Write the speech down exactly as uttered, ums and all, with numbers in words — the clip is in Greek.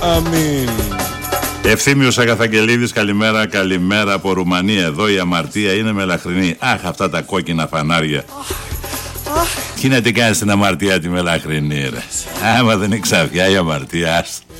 Αμήν. Ευθύμιος Αγαθαγγελίδης, καλημέρα, καλημέρα από Ρουμανία. Εδώ η αμαρτία είναι μελαχρινή. Αχ, αυτά τα κόκκινα φανάρια. Τι να την κάνεις την αμαρτία τη μελαχρινή, ρε. Άμα δεν είναι ξαφιά η αμαρτία, άστα.